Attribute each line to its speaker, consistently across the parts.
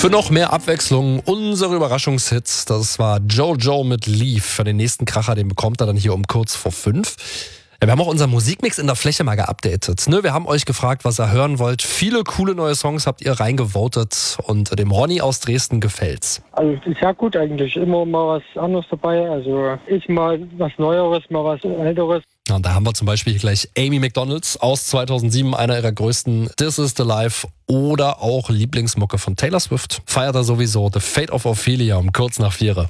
Speaker 1: Für noch mehr Abwechslung unsere Überraschungshits. Das war Jojo mit Leave. Für den nächsten Kracher, den bekommt er dann hier um kurz vor 5. Ja, wir haben auch unseren Musikmix in der Fläche mal geupdatet. Wir haben euch gefragt, was ihr hören wollt. Viele coole neue Songs habt ihr reingevotet und dem Ronny aus Dresden gefällt's.
Speaker 2: Also ist ja gut eigentlich. Immer mal was anderes dabei. Also ich mal was Neueres, mal was Älteres.
Speaker 1: Ja, und da haben wir zum Beispiel gleich Amy McDonalds aus 2007, einer ihrer größten This Is The Life oder auch Lieblingsmucke von Taylor Swift. Feiert er sowieso The Fate of Ophelia um kurz nach 4.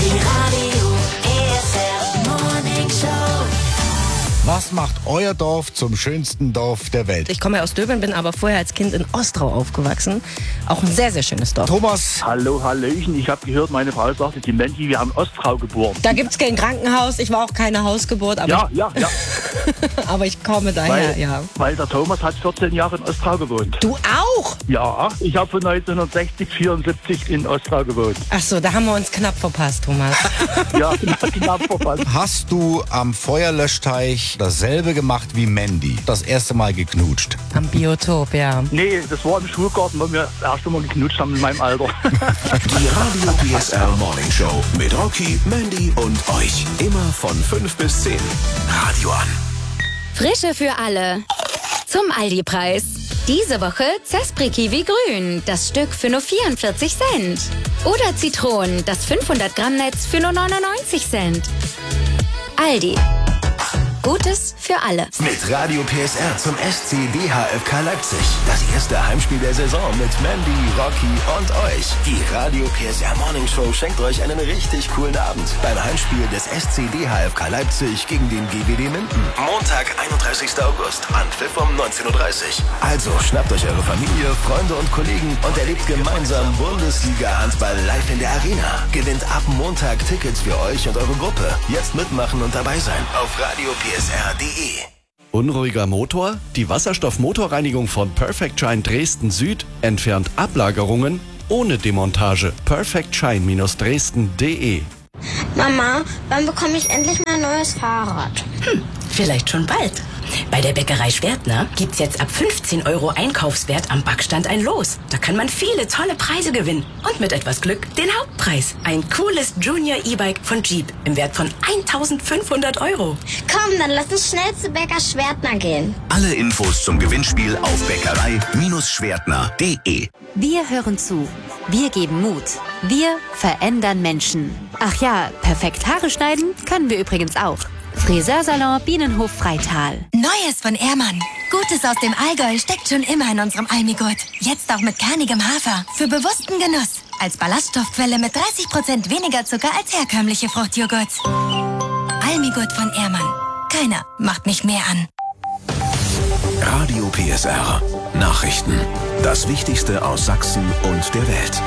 Speaker 3: Was macht euer Dorf zum schönsten Dorf der Welt?
Speaker 4: Ich komme ja aus Döbeln, bin aber vorher als Kind in Ostrau aufgewachsen. Auch ein sehr, sehr schönes Dorf.
Speaker 3: Thomas.
Speaker 5: Hallo, Hallöchen. Ich habe gehört, meine Frau sagte, die Mandy, wir haben Ostrau geboren.
Speaker 4: Da gibt's kein Krankenhaus. Ich war auch keine Hausgeburt. Aber
Speaker 5: Ja.
Speaker 4: aber ich komme daher,
Speaker 5: Weil der Thomas hat 14 Jahre in Ostrau gewohnt.
Speaker 4: Du auch?
Speaker 5: Ja, ich habe von 1960 74 in Ostrau gewohnt.
Speaker 4: Ach so, da haben wir uns knapp verpasst, Thomas.
Speaker 5: Ja, knapp verpasst.
Speaker 3: Hast du am Feuerlöschteich dasselbe gemacht wie Mandy? Das erste Mal geknutscht?
Speaker 4: Am Biotop, ja.
Speaker 5: Nee, das war im Schulgarten, wo wir das erste Mal geknutscht haben in meinem Alter.
Speaker 6: Die Radio PSR Morning Show mit Rocky, Mandy und euch. Immer von 5 bis 10. Radio an.
Speaker 7: Frische für alle. Zum Aldi-Preis. Diese Woche Zespri Kiwi Grün, das Stück für nur 44 Cent. Oder Zitronen, das 500 Gramm Netz für nur 99 Cent. Aldi. Gutes für alle.
Speaker 6: Mit Radio PSR zum SC DHFK Leipzig. Das erste Heimspiel der Saison mit Mandy, Rocky und euch. Die Radio PSR Morning Show schenkt euch einen richtig coolen Abend beim Heimspiel des SC DHFK Leipzig gegen den GWD Minden. Montag, 31. August, Anpfiff um 19:30 Uhr. Also schnappt euch eure Familie, Freunde und Kollegen und erlebt gemeinsam Bundesliga-Handball live in der Arena. Gewinnt ab Montag Tickets für euch und eure Gruppe. Jetzt mitmachen und dabei sein auf Radio PSR. PSR.de.
Speaker 8: Unruhiger Motor? Die Wasserstoffmotorreinigung von Perfect Shine Dresden Süd entfernt Ablagerungen ohne Demontage. perfectshine-dresden.de.
Speaker 9: Mama, wann bekomme ich endlich mein neues Fahrrad?
Speaker 10: Vielleicht schon bald. Bei der Bäckerei Schwertner gibt's jetzt ab 15 € Einkaufswert am Backstand ein Los. Da kann man viele tolle Preise gewinnen. Und mit etwas Glück den Hauptpreis. Ein cooles Junior E-Bike von Jeep im Wert von 1.500 €.
Speaker 9: Komm, dann lass uns schnell zu Bäcker Schwertner gehen.
Speaker 6: Alle Infos zum Gewinnspiel auf bäckerei-schwertner.de.
Speaker 11: Wir hören zu. Wir geben Mut. Wir verändern Menschen. Ach ja, perfekt Haare schneiden können wir übrigens auch. Friseursalon Bienenhof Freital.
Speaker 12: Neues von Ehrmann. Gutes aus dem Allgäu steckt schon immer in unserem Almigurt. Jetzt auch mit kernigem Hafer. Für bewussten Genuss. Als Ballaststoffquelle mit 30% weniger Zucker als herkömmliche Fruchtjoghurts. Almigurt von Ehrmann. Keiner macht mich mehr an.
Speaker 6: Radio PSR. Nachrichten. Das Wichtigste aus Sachsen und der Welt.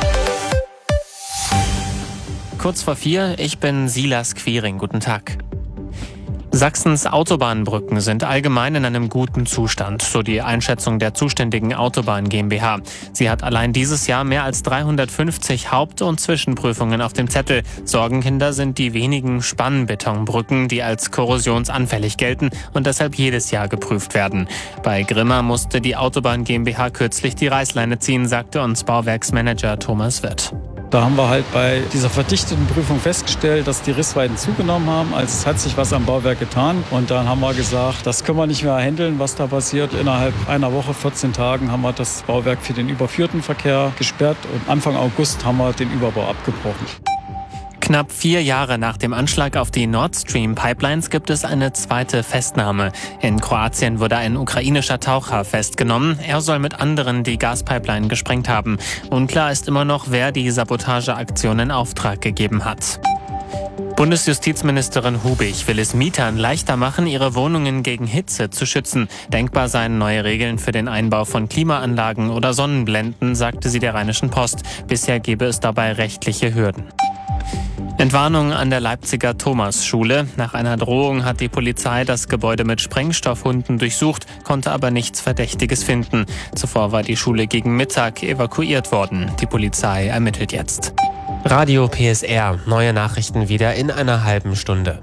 Speaker 13: Kurz vor 4, ich bin Silas Quiring. Guten Tag. Sachsens Autobahnbrücken sind allgemein in einem guten Zustand, so die Einschätzung der zuständigen Autobahn GmbH. Sie hat allein dieses Jahr mehr als 350 Haupt- und Zwischenprüfungen auf dem Zettel. Sorgenkinder sind die wenigen Spannbetonbrücken, die als korrosionsanfällig gelten und deshalb jedes Jahr geprüft werden. Bei Grimma musste die Autobahn GmbH kürzlich die Reißleine ziehen, sagte uns Bauwerksmanager Thomas Wirth.
Speaker 14: Da haben wir halt bei dieser verdichteten Prüfung festgestellt, dass die Rissweiten zugenommen haben. Also es hat sich was am Bauwerk getan. Und dann haben wir gesagt, das können wir nicht mehr handeln, was da passiert. Innerhalb einer Woche, 14 Tagen, haben wir das Bauwerk für den überführten Verkehr gesperrt. Und Anfang August haben wir den Überbau abgebrochen.
Speaker 13: Knapp 4 Jahre nach dem Anschlag auf die Nord Stream Pipelines gibt es eine zweite Festnahme. In Kroatien wurde ein ukrainischer Taucher festgenommen. Er soll mit anderen die Gaspipeline gesprengt haben. Unklar ist immer noch, wer die Sabotageaktion in Auftrag gegeben hat. Bundesjustizministerin Hubig will es Mietern leichter machen, ihre Wohnungen gegen Hitze zu schützen. Denkbar seien neue Regeln für den Einbau von Klimaanlagen oder Sonnenblenden, sagte sie der Rheinischen Post. Bisher gebe es dabei rechtliche Hürden. Entwarnung an der Leipziger Thomasschule. Nach einer Drohung hat die Polizei das Gebäude mit Sprengstoffhunden durchsucht, konnte aber nichts Verdächtiges finden. Zuvor war die Schule gegen Mittag evakuiert worden. Die Polizei ermittelt jetzt.
Speaker 15: Radio PSR. Neue Nachrichten wieder in einer halben Stunde.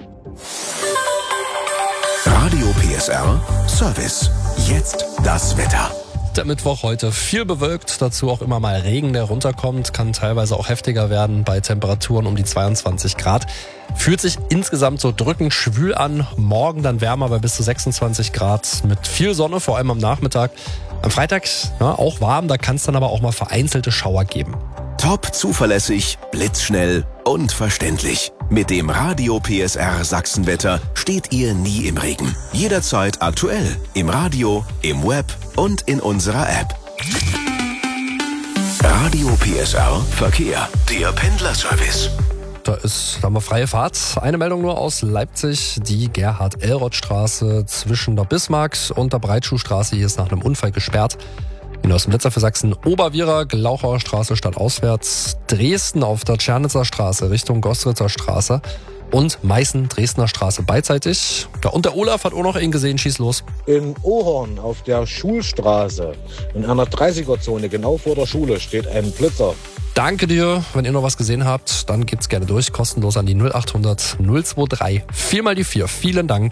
Speaker 6: Radio PSR Service. Jetzt das Wetter.
Speaker 1: Der Mittwoch heute viel bewölkt, dazu auch immer mal Regen, der runterkommt, kann teilweise auch heftiger werden bei Temperaturen um die 22 Grad. Fühlt sich insgesamt so drückend schwül an, morgen dann wärmer bei bis zu 26 Grad mit viel Sonne, vor allem am Nachmittag. Am Freitag auch warm, da kann es dann aber auch mal vereinzelte Schauer geben.
Speaker 6: Top zuverlässig, blitzschnell und verständlich. Mit dem Radio PSR Sachsenwetter steht ihr nie im Regen. Jederzeit aktuell. Im Radio, im Web und in unserer App. Radio PSR Verkehr. Der Pendlerservice.
Speaker 1: Da haben wir freie Fahrt. Eine Meldung nur aus Leipzig. Die Gerhard-Elroth-Straße zwischen der Bismarck- und der Breitschuhstraße hier ist nach einem Unfall gesperrt. Aus dem Blitzer für Sachsen Obervierer, Glauchauer Straße stadtauswärts, Dresden auf der Tschernitzer Straße Richtung Gostritzer Straße und Meißen Dresdner Straße beidseitig. Ja, und der Olaf hat auch noch ihn gesehen, schieß los.
Speaker 16: In Ohorn auf der Schulstraße in einer 30er-Zone genau vor der Schule steht ein Blitzer.
Speaker 1: Danke dir. Wenn ihr noch was gesehen habt, dann gebt's gerne durch. Kostenlos an die 0800 023 4 mal die 4. Vielen Dank.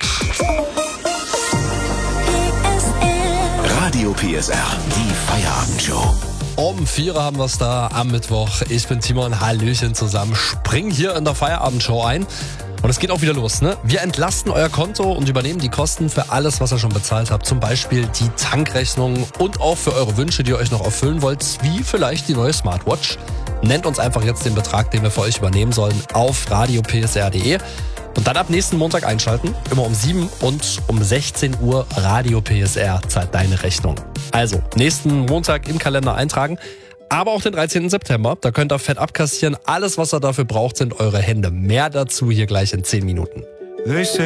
Speaker 6: Radio PSR, die Feierabendshow.
Speaker 1: Um 4 haben wir es da am Mittwoch. Ich bin Timon, hallöchen zusammen. Spring hier in der Feierabendshow ein. Und es geht auch wieder los, ne? Wir entlasten euer Konto und übernehmen die Kosten für alles, was ihr schon bezahlt habt. Zum Beispiel die Tankrechnung und auch für eure Wünsche, die ihr euch noch erfüllen wollt, wie vielleicht die neue Smartwatch. Nennt uns einfach jetzt den Betrag, den wir für euch übernehmen sollen, auf radiopsr.de. Und dann ab nächsten Montag einschalten, immer um 7 und um 16 Uhr Radio PSR zahlt deine Rechnung. Also, nächsten Montag im Kalender eintragen, aber auch den 13. September. Da könnt ihr fett abkassieren. Alles, was ihr dafür braucht, sind eure Hände. Mehr dazu hier gleich in 10 Minuten.